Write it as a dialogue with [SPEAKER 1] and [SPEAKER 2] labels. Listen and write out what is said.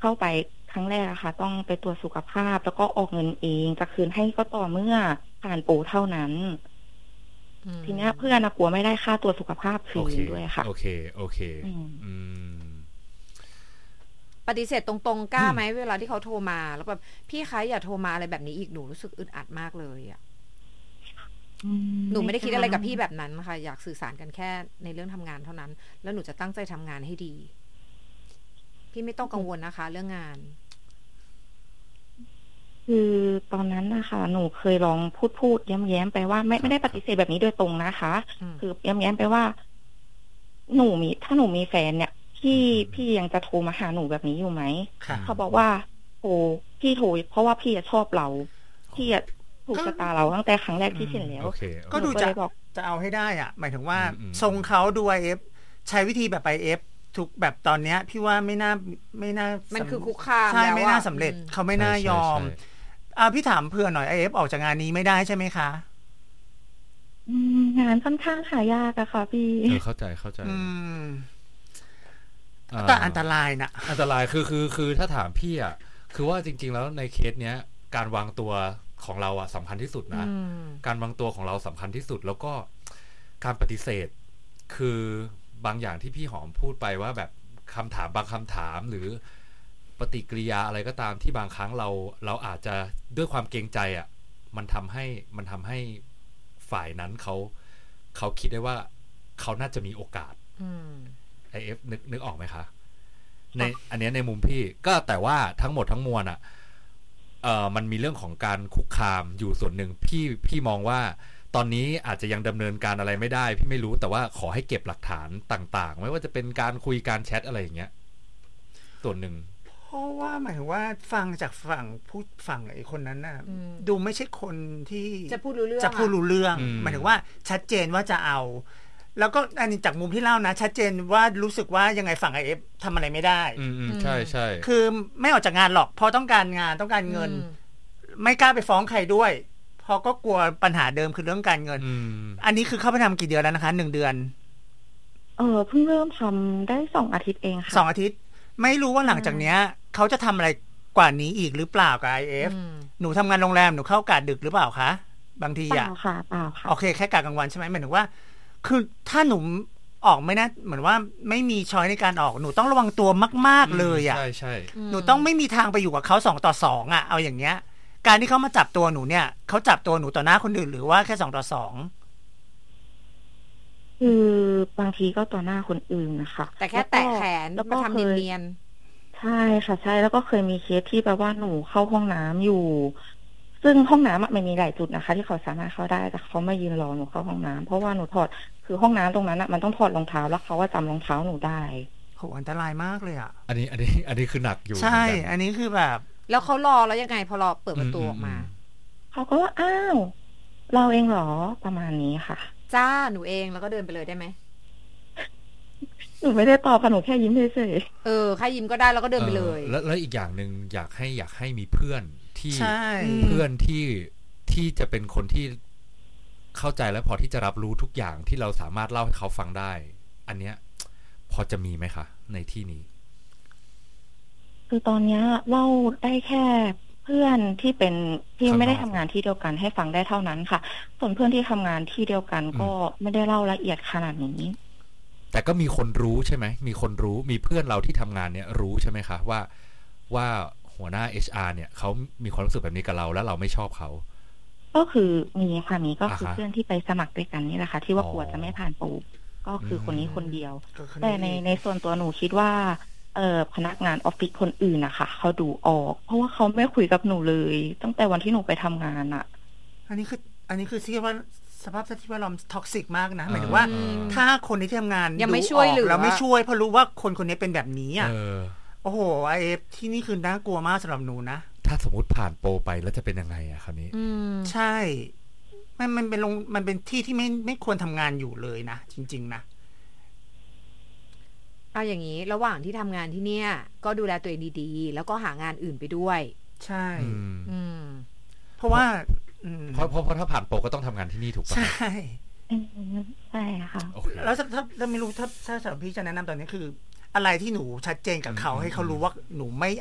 [SPEAKER 1] เข้าไปครั้งแรกอะค่ะต้องไปตรวจสุขภาพแล้วก็ออกเงินเองจะคืนให้ก็ต่อเมื่อผ่านโปรเท่านั้นทีเนี้ยเพื่อนกลัวไม่ได้ค่าตรวจสุขภาพคืนด้วยค่ะ
[SPEAKER 2] โอเค
[SPEAKER 3] ปฏิเสธตรงๆกล้าไหมเวลาที่เขาโทรมาแล้วแบบพี่คะอย่าโทรมาอะไรแบบนี้อีกหนูรู้สึกอึดอัดมากเลยอ่ะหนูไม่ได้คิดอะไรกับพี่แบบนั้นค่ะอยากสื่อสารกันแค่ในเรื่องทำงานเท่านั้นแล้วหนูจะตั้งใจทำงานให้ดีพี่ไม่ต้องกังวลนะคะเรื่องงาน
[SPEAKER 1] คือตอนนั้นนะคะหนูเคยลองพูดแย้มๆไปว่าไม่ได้ปฏิเสธแบบนี้โดยตรงนะคะคือแย้มๆไปว่าถ้าหนูมีแฟนเนี่ยพี่ยังจะโทรมาหาหนูแบบนี้อยู่ไหมเขาบอกว่าโอ้พี่โทรเพราะว่าพี่ชอบเราพี่ถูกชะตาเราตั้งแต่ครั้งแรกที่เห็นแล้ว
[SPEAKER 4] ก็ดูจะเอาให้ได้อ่ะหมายถึงว่าทรงเขาดู IF ใช้วิธีแบบ IF ทุกแบบตอนเนี้ยพี่ว่าไม่น่า
[SPEAKER 3] มันคือคุกคาม
[SPEAKER 4] ใช่ไม่น่าสำเร็จเขาไม่น่ายอมพี่ถามเพื่อหน่อย IF ออกจากงานนี้ไม่ได้ใช่ไหมคะ
[SPEAKER 1] งานค่อนข้างหายากอะค่ะพี่
[SPEAKER 2] เข้าใจ
[SPEAKER 4] แต่อันตรายนะ
[SPEAKER 2] อันตรายคือถ้าถามพี่อ่ะคือว่าจริงๆแล้วในเคสเนี้ยการวางตัวของเราอ่ะสำคัญที่สุดนะการวางตัวของเราสำคัญที่สุดแล้วก็การปฏิเสธคือบางอย่างที่พี่หอมพูดไปว่าแบบคำถามบางคำถามหรือปฏิกิริยาอะไรก็ตามที่บางครั้งเราอาจจะด้วยความเกรงใจอ่ะมันทำให้ฝ่ายนั้นเขาคิดได้ว่าเขาน่าจะมีโอกาสIF นึกออกไหมคะในอันนี้ในมุมพี่ก็แต่ว่าทั้งหมดทั้งมวลอ่ะมันมีเรื่องของการคุกคามอยู่ส่วนหนึ่งพี่มองว่าตอนนี้อาจจะยังดำเนินการอะไรไม่ได้พี่ไม่รู้แต่ว่าขอให้เก็บหลักฐานต่างๆไม่ว่าจะเป็นการคุยการแชทอะไรอย่างเงี้ยส่วนหนึ่ง
[SPEAKER 4] เพราะว่าหมายถึงว่าฟังจากฝั่งไอ้คนนั้นน่ะดูไม่ใช่คนที่
[SPEAKER 3] จะพูดรู้เ
[SPEAKER 4] รื่องหมายถึงว่าชัดเจนว่าจะเอาแล้วก็อันนี้จากมุมที่เล่านะชัดเจนว่ารู้สึกว่ายังไงฝั่ง IF ทำอะไรไม่ได้
[SPEAKER 2] ใช่
[SPEAKER 4] คือไม่ออกจากงานหรอกเพราะต้องการงานต้องการเงินไม่กล้าไปฟ้องใครด้วยเพราะก็กลัวปัญหาเดิมคือเรื่องการเงินอันนี้คือเข้าไปทำกี่เดือนแล้วนะคะ1 เดือน
[SPEAKER 1] เพิ่งเริ่มทำได้2 อาทิตย์เองค่ะ
[SPEAKER 4] 2 อาทิตย์ไม่รู้ว่าหลังจากเนี้ยเขาจะทำอะไรกว่านี้อีกหรือเปล่ากับ IF หนูทำงานโรงแรมหนูเข้ากะดึกหรือเปล่าคะบางที
[SPEAKER 1] เปล่าค่ะ
[SPEAKER 4] โอเคแค่กะกลางวันใช่ไหมหมายถึงว่าคือถ้าหนูออกไม่นะเหมือนว่าไม่มีช้อยในการออกหนูต้องระวังตัวมากๆเลยอ่ะ
[SPEAKER 2] ใช่
[SPEAKER 4] หนูต้องไม่มีทางไปอยู่กับเขา2-2อ่ะเอาอย่างเงี้ยการที่เขามาจับตัวหนูเนี่ยเขาจับตัวหนูต่อหน้าคนอื่นหรือว่าแค่2-2
[SPEAKER 1] คือบางทีก็ต่อหน้าคนอื่นนะคะ
[SPEAKER 3] แต่แค่แตะแขนแล้วก็ทำเนียน
[SPEAKER 1] ใช่ค่ะใช่แล้วก็เคยมีเคสที่แปลว่าหนูเข้าห้องน้ำอยู่ซึ่งห้องน้ำมันมีหลายจุดนะคะที่เขาสามารถเข้าได้แต่เขาไม่ยืนรอหนูเข้าห้องน้ำเพราะว่าหนูถอดคือห้องน้ำตรงนั้นมันต้องถอดรองเท้าแล้วเขาว่าจำรองเท้าหนูได้
[SPEAKER 4] โหอันตรายมากเลยอ่ะ
[SPEAKER 2] อันนี้คือหนักอยู่
[SPEAKER 4] ใช่อันนี้คือแบบ
[SPEAKER 3] แล้วเขารอแล้วยังไงพอเราเปิดประตูออกมา
[SPEAKER 1] เขาก็ว่าอ้าวเราเองเหรอประมาณนี้ค่ะ
[SPEAKER 3] จ้าหนูเองแล้วก็เดินไปเลยได้ไหม
[SPEAKER 1] หนูไม่ได้ตอบค่ะหนูแค่ยิ้มเฉย
[SPEAKER 3] ๆแค่ยิ้มก็ได้แล้วก็เดินไปเลย
[SPEAKER 2] แล้วอีกอย่างนึงอยากให้มีเพื่อนที่เพื่อนที่จะเป็นคนที่เข้าใจและพอที่จะรับรู้ทุกอย่างที่เราสามารถเล่าให้เขาฟังได้อันเนี้ยพอจะมีไหมคะในที่นี้
[SPEAKER 1] คือตอนนี้เล่าได้แค่เพื่อนที่ไม่ได้ทำงานที่เดียวกันให้ฟังได้เท่านั้นค่ะส่วนเพื่อนที่ทำงานที่เดียวกันก็ไม่ได้เล่าละเอียดขนาดนี้
[SPEAKER 2] แต่ก็มีคนรู้ใช่ไหมมีคนรู้มีเพื่อนเราที่ทำงานเนี่ยรู้ใช่ไหมคะว่าหัวหน้า HR เนี่ยเขามีความรู้สึกแบบนี้กับเราแล้วเราไม่ชอบเขา
[SPEAKER 1] ก็คือมีค่ะมีก็คือเพื่อนที่ไปสมัครด้วยกันนี่แหละค่ะที่ว่ากลัวจะไม่ผ่านโปรก็คือคนนี้คนเดียวแต่ในส่วนตัวหนูคิดว่าพนักงานออฟฟิศคนอื่นนะคะเขาดูออกเพราะว่าเขาไม่คุยกับหนูเลยตั้งแต่วันที่หนูไปทำงานอ่ะ
[SPEAKER 4] อันนี้คือที่ว่าสภาพที่ว่าเราท็อกซิกมากนะหมายถึงว่าถ้าคนที่ทำงาน
[SPEAKER 3] ยังไม่ช่วยหรือ
[SPEAKER 4] เราไม่ช่วยเพราะรู้ว่าคนนี้เป็นแบบนี้อ่ะโอ้โหIFที่นี่คือน่ากลัวมากสำหรับหนูนะ
[SPEAKER 2] ถ้าสมมติผ่านโปรไปแล้วจะเป็นยังไงอะคราวนี้
[SPEAKER 4] ใช่มันเป็นที่ที่ไม่ควรทำงานอยู่เลยนะจริงๆนะ
[SPEAKER 3] เอาอย่างนี้ระหว่างที่ทำงานที่เนี่ยก็ดูแลตัวเองดีๆแล้วก็หางานอื่นไปด้วย
[SPEAKER 4] ใช่เพราะว่า
[SPEAKER 2] เพราะถ้าผ่านโปรก็ต้องทำงานที่นี่ถูกป่ะ
[SPEAKER 4] ใช่
[SPEAKER 1] ใช่ค่ะ
[SPEAKER 4] แล้วถ้าไม่รู้ถ้าสำหรับพี่จะแนะนำตอนนี้คืออะไรที่หนูชัดเจนกับเขาให้เขารู้ว่าหนูไม่